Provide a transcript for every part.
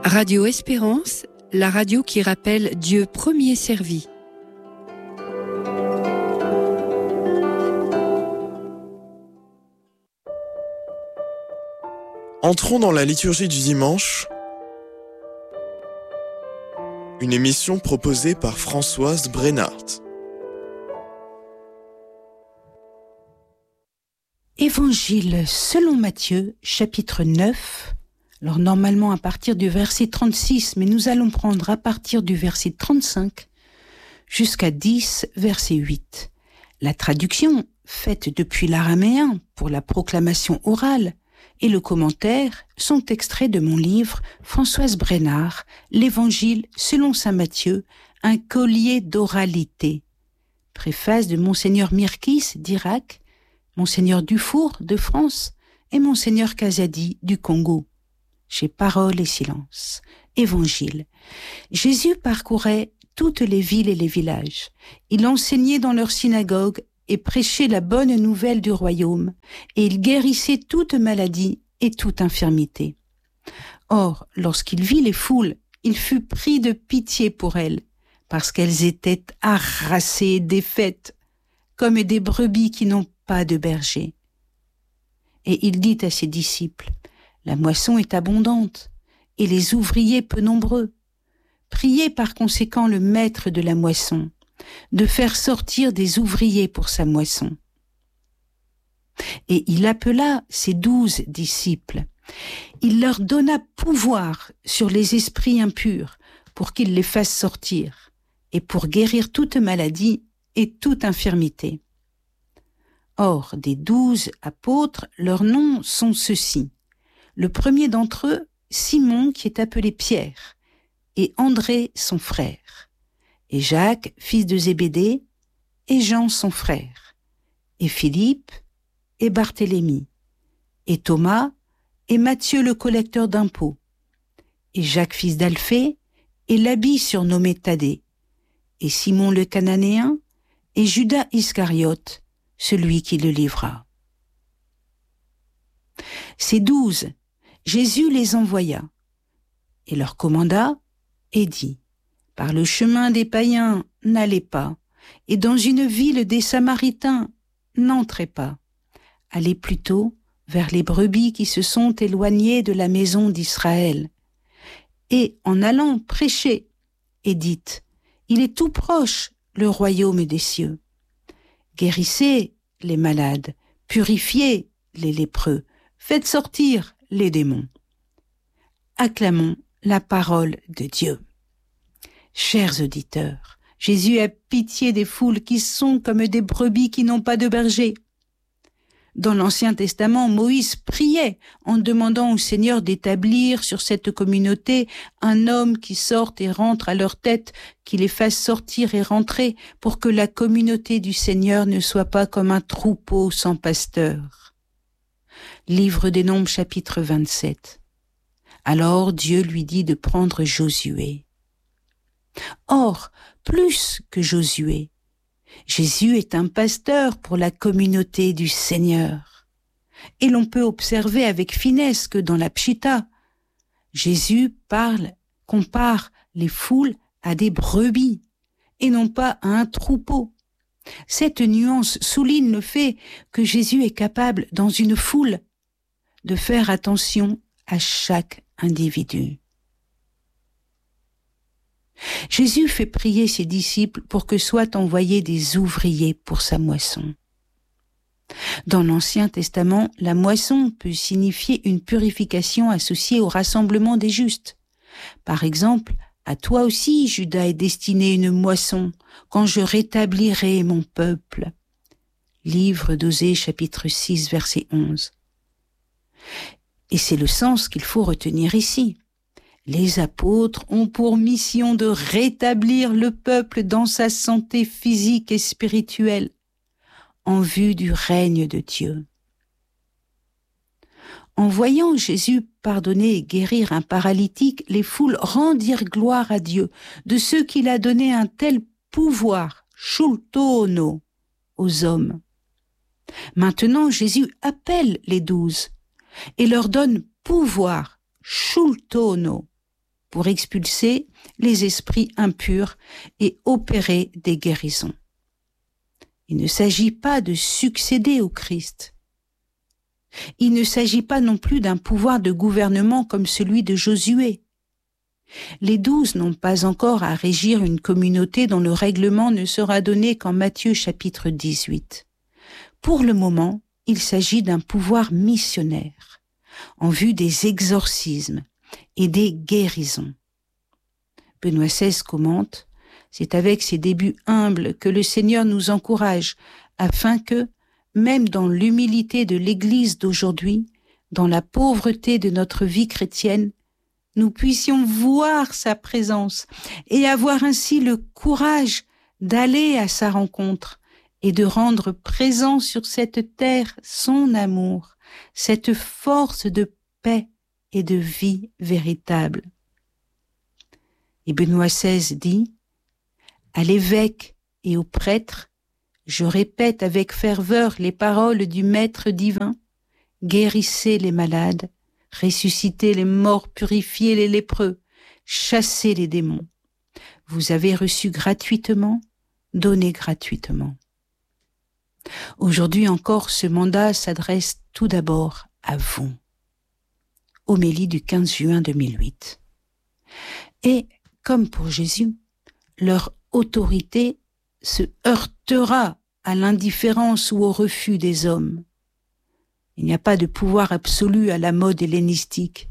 Radio Espérance, la radio qui rappelle Dieu premier servi. Entrons dans la liturgie du dimanche, une émission proposée par Françoise Brennart. Évangile selon Matthieu, chapitre 9. Alors normalement à partir du verset 36, mais nous allons prendre à partir du verset 35 jusqu'à 10, verset 8. La traduction, faite depuis l'araméen pour la proclamation orale, et le commentaire sont extraits de mon livre Françoise Brennart, l'Évangile selon saint Matthieu, un collier d'oralité. Préface de Monseigneur Mirkis d'Irak, Monseigneur Dufour de France et Monseigneur Kazadi du Congo. Chez Parole et Silence. Évangile. Jésus parcourait toutes les villes et les villages. Il enseignait dans leurs synagogues et prêchait la bonne nouvelle du royaume, et il guérissait toute maladie et toute infirmité. Or, lorsqu'il vit les foules, il fut pris de pitié pour elles, parce qu'elles étaient harassées et défaites, comme des brebis qui n'ont pas de berger. Et il dit à ses disciples, « La moisson est abondante, et les ouvriers peu nombreux. Priez par conséquent le maître de la moisson, de faire sortir des ouvriers pour sa moisson. » Et il appela ses 12 disciples. Il leur donna pouvoir sur les esprits impurs pour qu'ils les fassent sortir, et pour guérir toute maladie et toute infirmité. Or, des 12 apôtres, leurs noms sont ceux-ci. Le premier d'entre eux, Simon, qui est appelé Pierre, et André, son frère, et Jacques, fils de Zébédée, et Jean, son frère, et Philippe, et Barthélemy, et Thomas, et Matthieu, le collecteur d'impôts, et Jacques, fils d'Alphée, et Labi, surnommé Thaddée, et Simon le Cananéen, et Judas Iscariote, celui qui le livra. Ces 12, Jésus les envoya, et leur commanda, et dit, « Par le chemin des païens, n'allez pas, et dans une ville des Samaritains, n'entrez pas. Allez plutôt vers les brebis qui se sont éloignées de la maison d'Israël. Et en allant prêcher, et dites, il est tout proche le royaume des cieux. Guérissez les malades, purifiez les lépreux, faites sortir les démons. » Acclamons la parole de Dieu. Chers auditeurs, Jésus a pitié des foules qui sont comme des brebis qui n'ont pas de berger. Dans l'Ancien Testament, Moïse priait en demandant au Seigneur d'établir sur cette communauté un homme qui sorte et rentre à leur tête, qui les fasse sortir et rentrer pour que la communauté du Seigneur ne soit pas comme un troupeau sans pasteur. Livre des Nombres, chapitre 27. Alors Dieu lui dit de prendre Josué. Or, plus que Josué, Jésus est un pasteur pour la communauté du Seigneur. Et l'on peut observer avec finesse que dans la Pshita, Jésus compare les foules à des brebis et non pas à un troupeau. Cette nuance souligne le fait que Jésus est capable, dans une foule, de faire attention à chaque individu. Jésus fait prier ses disciples pour que soient envoyés des ouvriers pour sa moisson. Dans l'Ancien Testament, la moisson peut signifier une purification associée au rassemblement des justes. Par exemple, à toi aussi, Judas, est destinée une moisson, quand je rétablirai mon peuple. Livre d'Osée, chapitre 6, verset 11. Et c'est le sens qu'il faut retenir ici. Les apôtres ont pour mission de rétablir le peuple dans sa santé physique et spirituelle, en vue du règne de Dieu. En voyant Jésus pardonner et guérir un paralytique, les foules rendirent gloire à Dieu de ce qu'il a donné un tel pouvoir, shultono, aux hommes. Maintenant, Jésus appelle les 12 et leur donne pouvoir, shultono, pour expulser les esprits impurs et opérer des guérisons. Il ne s'agit pas de succéder au Christ. Il ne s'agit pas non plus d'un pouvoir de gouvernement comme celui de Josué. Les 12 n'ont pas encore à régir une communauté dont le règlement ne sera donné qu'en Matthieu chapitre 18. Pour le moment, il s'agit d'un pouvoir missionnaire, en vue des exorcismes et des guérisons. Benoît XVI commente, c'est avec ces débuts humbles que le Seigneur nous encourage, afin que, même dans l'humilité de l'Église d'aujourd'hui, dans la pauvreté de notre vie chrétienne, nous puissions voir sa présence et avoir ainsi le courage d'aller à sa rencontre et de rendre présent sur cette terre son amour, cette force de paix et de vie véritable. Et Benoît XVI dit, « À l'évêque et aux prêtres, je répète avec ferveur les paroles du Maître divin, guérissez les malades, ressuscitez les morts, purifiez les lépreux, chassez les démons. Vous avez reçu gratuitement, donnez gratuitement. » Aujourd'hui encore, ce mandat s'adresse tout d'abord à vous. Homélie du 15 juin 2008. Et, comme pour Jésus, leur autorité se heurtera à l'indifférence ou au refus des hommes. Il n'y a pas de pouvoir absolu à la mode hellénistique.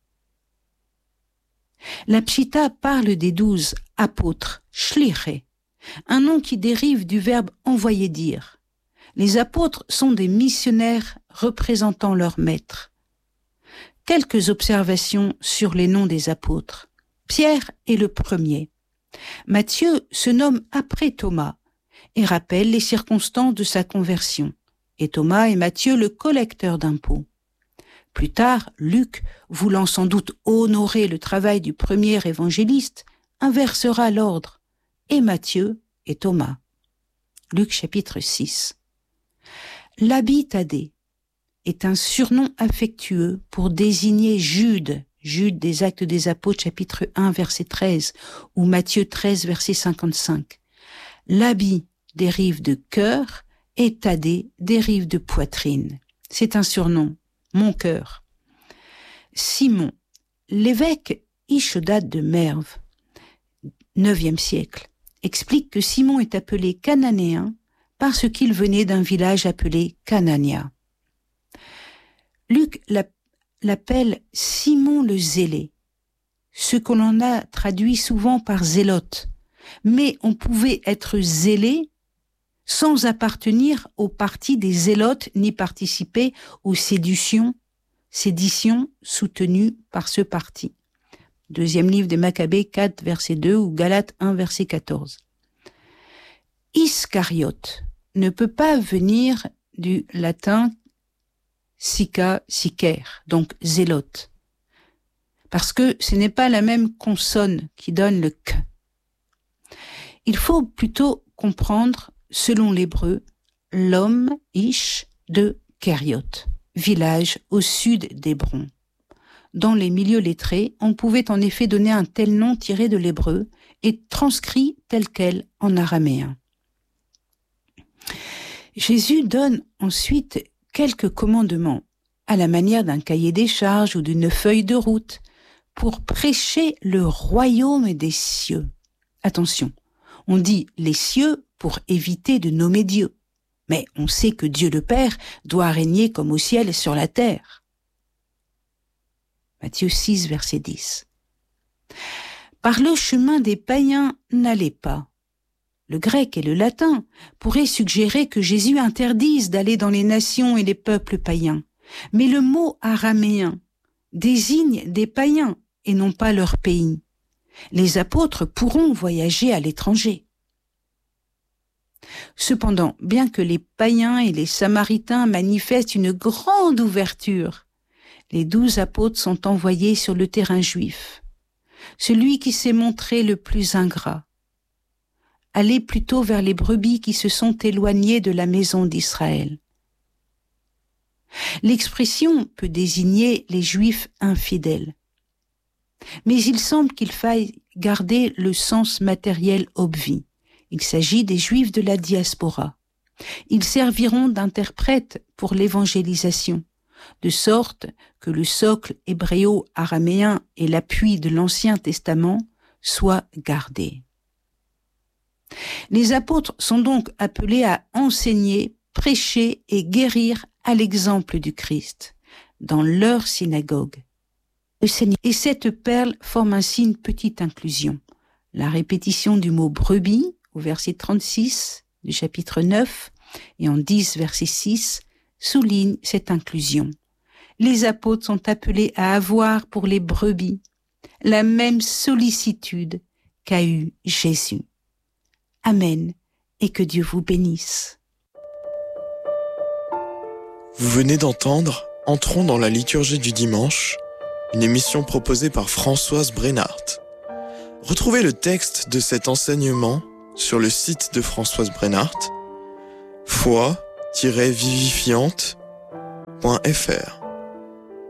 La Pshita parle des 12 apôtres, shliché, un nom qui dérive du verbe envoyer dire. Les apôtres sont des missionnaires représentant leur maître. Quelques observations sur les noms des apôtres. Pierre est le premier. Matthieu se nomme après Thomas et rappelle les circonstances de sa conversion. Et Thomas est Matthieu le collecteur d'impôts. Plus tard, Luc, voulant sans doute honorer le travail du premier évangéliste, inversera l'ordre, et Matthieu et Thomas. Luc chapitre 6. L'habit Thaddée est un surnom affectueux pour désigner Jude, Jude des Actes des Apôtres chapitre 1 verset 13 ou Matthieu 13 verset 55. L'habit dérive de cœur et Thaddée dérive de poitrine. C'est un surnom, mon cœur. Simon, l'évêque Ishodad de Merv, 9e siècle, explique que Simon est appelé cananéen parce qu'il venait d'un village appelé Canania. Luc l'appelle Simon le zélé, ce que l'on a traduit souvent par zélote, mais on pouvait être zélé sans appartenir au parti des zélotes ni participer aux séditions soutenues par ce parti. Deuxième livre des Maccabées 4 verset 2 ou Galates 1 verset 14. Iscariote ne peut pas venir du latin sica, sicer, donc zélote, parce que ce n'est pas la même consonne qui donne le k. Il faut plutôt comprendre, selon l'hébreu, l'homme ish de Kériot, village au sud d'Hébron. Dans les milieux lettrés, on pouvait en effet donner un tel nom tiré de l'hébreu et transcrit tel quel en araméen. Jésus donne ensuite quelques commandements, à la manière d'un cahier des charges ou d'une feuille de route, pour prêcher le royaume des cieux. Attention, on dit les cieux pour éviter de nommer Dieu, mais on sait que Dieu le Père doit régner comme au ciel et sur la terre. Matthieu 6, verset 10. Par le chemin des païens, n'allez pas. Le grec et le latin pourraient suggérer que Jésus interdise d'aller dans les nations et les peuples païens. Mais le mot araméen désigne des païens et non pas leur pays. Les apôtres pourront voyager à l'étranger. Cependant, bien que les païens et les samaritains manifestent une grande ouverture, les 12 apôtres sont envoyés sur le terrain juif. Celui qui s'est montré le plus ingrat. Allez plutôt vers les brebis qui se sont éloignées de la maison d'Israël. L'expression peut désigner les Juifs infidèles. Mais il semble qu'il faille garder le sens matériel obvi. Il s'agit des Juifs de la diaspora. Ils serviront d'interprètes pour l'évangélisation, de sorte que le socle hébréo-araméen et l'appui de l'Ancien Testament soient gardés. Les apôtres sont donc appelés à enseigner, prêcher et guérir à l'exemple du Christ, dans leur synagogue. Et cette perle forme ainsi une petite inclusion. La répétition du mot brebis, au verset 36 du chapitre 9, et en 10, verset 6, souligne cette inclusion. Les apôtres sont appelés à avoir pour les brebis la même sollicitude qu'a eu Jésus. Amen, et que Dieu vous bénisse. Vous venez d'entendre Entrons dans la liturgie du dimanche, une émission proposée par Françoise Brennart. Retrouvez le texte de cet enseignement sur le site de Françoise Brennart, foi-vivifiante.fr.